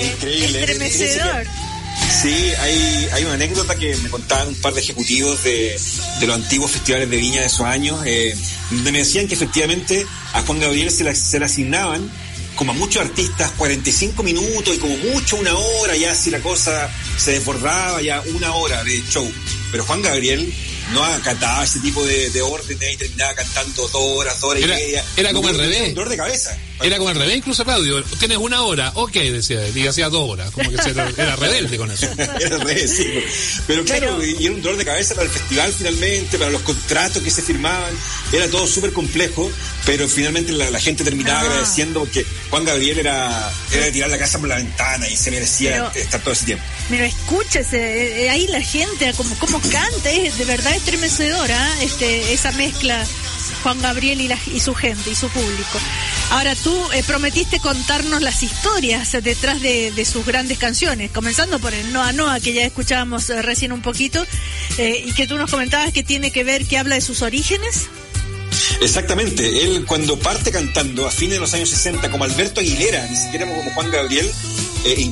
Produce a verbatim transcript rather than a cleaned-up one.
increíble. Estremecedor. Sí, hay, hay una anécdota que me contaban un par de ejecutivos de, de los antiguos festivales de Viña de esos años, eh, donde me decían que efectivamente a Juan Gabriel se le, se le asignaban, como a muchos artistas, cuarenta y cinco minutos y como mucho una hora, ya si la cosa se desbordaba, ya una hora de show. Pero Juan Gabriel no acataba ese tipo de, de órdenes y terminaba cantando dos horas, dos horas era, y media. Era como al revés. Un dolor de cabeza. Era como al revés, incluso Claudio. Tienes una hora, ok, decía él, y hacía dos horas. Como que era, era rebelde con eso. Era al revés, sí. Pero claro, Pero... y era un dolor de cabeza para el festival finalmente, para los contratos que se firmaban. Era todo súper complejo, pero finalmente la, la gente terminaba ah. agradeciendo porque Juan Gabriel era, era de tirar la casa por la ventana y se merecía pero, estar todo ese tiempo. Pero escúchese, ahí la gente, como, como canta, es de verdad estremecedora, este, esa mezcla Juan Gabriel y, la, y su gente y su público. Ahora tú eh, prometiste contarnos las historias detrás de, de sus grandes canciones, comenzando por el Noa Noa, que ya escuchábamos eh, recién un poquito, eh, y que tú nos comentabas que tiene que ver, que habla de sus orígenes. Exactamente, él cuando parte cantando a fines de los años sesenta como Alberto Aguilera, ni siquiera como Juan Gabriel, eh,